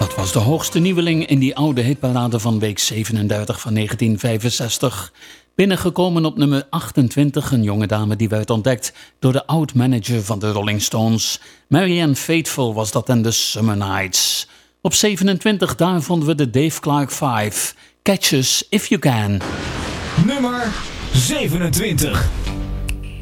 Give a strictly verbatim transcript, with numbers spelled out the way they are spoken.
Dat was de hoogste nieuweling in die oude hitparade van week zevenendertig van negentien vijfenzestig. Binnengekomen op nummer achtentwintig, een jonge dame die werd ontdekt door de oud-manager van de Rolling Stones. Marianne Faithfull was dat en de Summer Nights. Op zevenentwintig, daar vonden we de Dave Clark vijf. Catch Us If You Can. Nummer zevenentwintig.